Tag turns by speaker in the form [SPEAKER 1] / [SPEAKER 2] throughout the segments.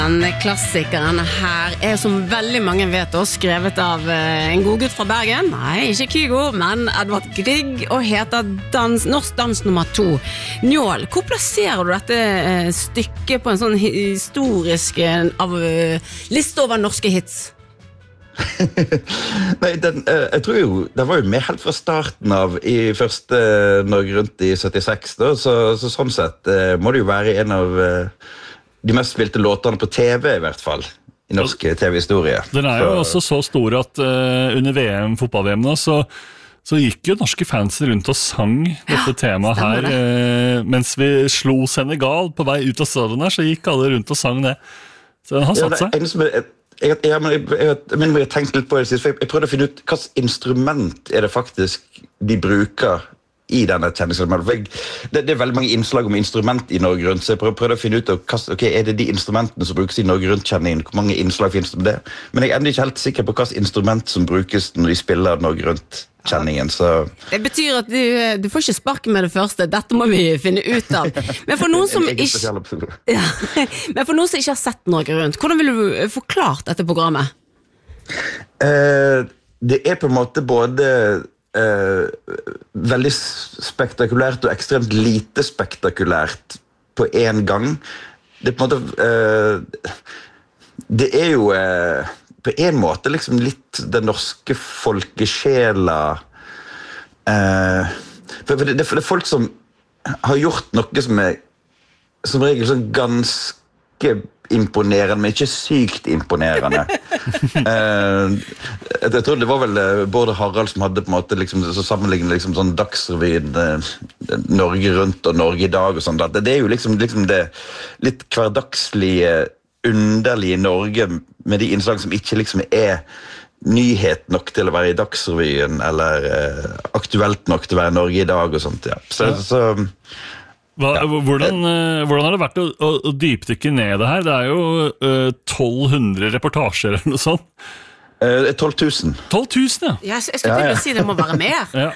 [SPEAKER 1] Klassikeren her som veldig mange vet også skrevet av en god gutt fra Bergen. Nei, ikke Kygo, men Edvard Grieg, og heter Norsk dans nummer 2. Njål, hvor plasserer du dette stykket på en sånn historisk liste over norske hits?
[SPEAKER 2] Nei, jeg tror jo det var jo med helt fra starten av i første Norge Rundt i 76 da, så sånn sett må det jo være en av de mest spilte låtene på TV i hvert fall i norsk TV-historie.
[SPEAKER 3] Den jo også så stor at under VM, fotball-VM nå, så gikk jo norske fans rundt og sang dette temaet her. Mens vi slo Senegal på vei ut av stadion her, så gikk alle rundt og sang det. Så den har satt seg. Jeg har tenkt litt på det sist, for jeg prøvde å finne ut hva instrument det faktisk de bruker i denne kjenningsanmelden. Det veldig mange innslag om instrument i Norge Rundt, så jeg prøvde å finne ut av det de instrumentene som brukes i Norge Rundt-kjenningen, hvor mange innslag finnes det med det. Men jeg ikke helt sikker på hva instrument som brukes når de spiller Norge Rundt-kjenningen. Så
[SPEAKER 1] det betyr at du får ikke sparke med det første. Dette må vi finne ut av. Men for noen som men for noen som ikke har sett Norge Rundt, hvordan vil du forklart dette programmet?
[SPEAKER 2] Det på en måte både veldig spektakulært og ekstremt lite spektakulært på en gang. Det på en måte det jo på en måte liksom litt den norske folkesjela for det folk som har gjort noe som regel sånn ganske imponerende, men ikke sykt imponerende. Jeg tror det var vel Bård Harald som hadde på en måte liksom, så sammenlignet liksom sånn Dagsrevyen Norge Rundt og Norge i dag og sånn. Det jo liksom det litt hverdagslige, underlige Norge med de innslag som ikke liksom nyhet nok til å være i Dagsrevyen eller aktuelt nok til å være Norge i dag og sånt, ja. Så
[SPEAKER 3] hvordan har det vært å dypdykke ned det her? Det jo 1200 reportasjer eller noe sånt.
[SPEAKER 2] 12 000.
[SPEAKER 3] 12 000, ja.
[SPEAKER 1] Jeg skulle til å si det må være mer.
[SPEAKER 3] Ja.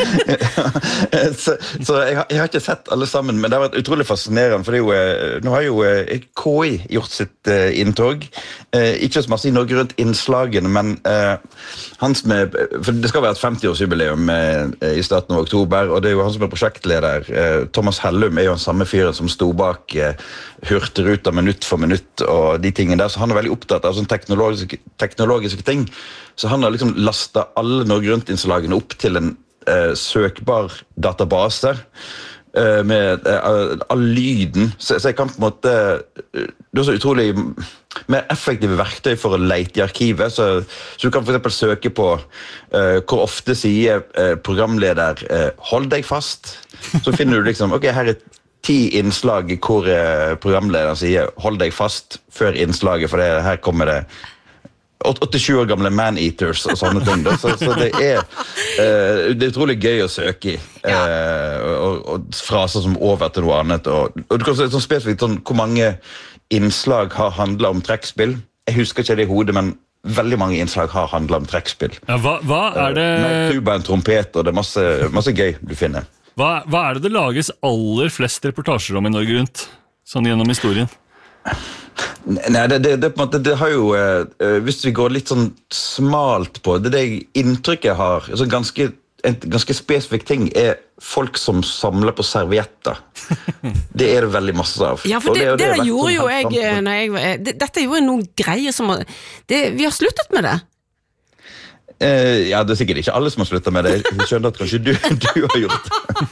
[SPEAKER 2] Så jeg har ikke sett alle sammen, men det har vært utrolig fascinerende, for nå har jo KI gjort sitt inntog. Ikke så masse i Norge Rundt innslagene, men for det skal være et 50-årsjubileum i starten av oktober, og det jo han som prosjektleder. Thomas Hellum jo den samme fyren som sto bak Hurtigruta minutt for minutt og de tingene der, så han veldig opptatt av sånn teknologiske ting. Så han har liksom lastet alle Norge Rundt-innslagene opp til en søkbar database med all lyden. Så jeg kan på en måte det så utrolig mer effektive verktøy for å lete i arkivet, så du kan for eksempel søke på hvor ofte sier programleder hold deg fast, så finner du liksom, ok, her 10 innslag hvor programlederen sier hold deg fast før innslaget, for her kommer det 87 år gamle man-eaters og sånne ting. Så det det utrolig gøy å søke i. Og fraser som over til noe annet. Og du kan se sånn spesifikt sånn, hvor mange innslag har handlet om trekkspill. Jeg husker ikke det i hodet, men veldig mange innslag har handlet om trekkspill.
[SPEAKER 3] Ja, hva det?
[SPEAKER 2] Med tuba, en trompet, og det masse gøy du finner.
[SPEAKER 3] Hva det lages aller flest reportasjer om i Norge Rundt, sånn gjennom historien?
[SPEAKER 2] Nei, det på en måte, det har jo hvis vi går litt sånn smalt på det inntrykket jeg har, så en ganske spesifikk ting folk som samler på servietter. Det det veldig masse av.
[SPEAKER 1] Ja, for det gjorde jo jeg dette jo noen greier som vi har sluttet med det.
[SPEAKER 2] Ja, det sikkert ikke alle som har sluttet med det. Jeg skjønner at kanskje du har gjort det.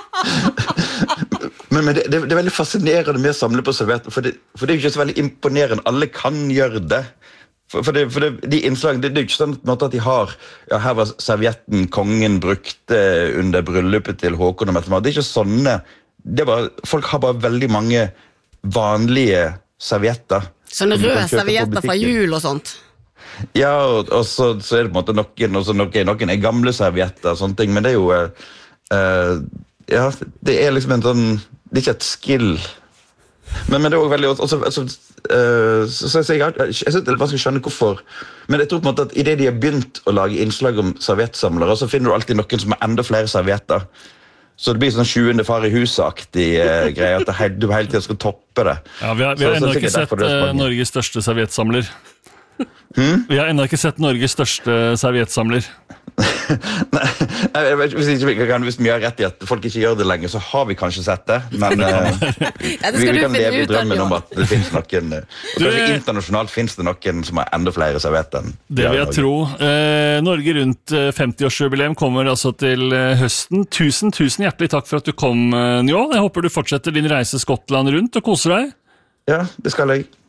[SPEAKER 2] Men det veldig fascinerende med å samle på servietter, for det jo ikke så veldig imponerende. Alle kan gjøre det. For de innslagene, det jo ikke sånn at de har, ja, her var servietten kongen brukte under bryllupet til Håkon og Mette. Det ikke sånne, folk har bare veldig mange vanlige servietter.
[SPEAKER 1] Sånne røde servietter fra jul og sånt.
[SPEAKER 2] Ja, og så det på en måte noen gamle servietter og sånne ting, men det jo ja, det liksom en sånn, det ikke et skill, men det også veldig så jeg synes det vanskelig å skjønne hvorfor, men jeg tror på en måte at i det de har begynt å lage innslag om serviettsamlere, så finner du alltid noen som har enda flere servietter, Så det blir sånn 20. far i huset-aktig greie, at du hele tiden skal toppe det.
[SPEAKER 3] Ja, vi har ennå ikke sett Norges største serviettsamler. Vi har ennå ikke sett Norges største serviettsamler.
[SPEAKER 2] Nei, hvis vi har rett i at folk ikke gjør det lenger, så har vi kanskje sett det, men vi kan leve i drømmen om at det finnes noen, og kanskje internasjonalt finnes det noen som har enda flere servetter enn
[SPEAKER 3] det vil jeg tro. Norge rundt 50-årsjubileum kommer altså til høsten. Tusen hjertelig takk for at du kom, Njål. Jeg håper du fortsetter din reise Skottland rundt og koser deg.
[SPEAKER 2] Ja, det skal jeg.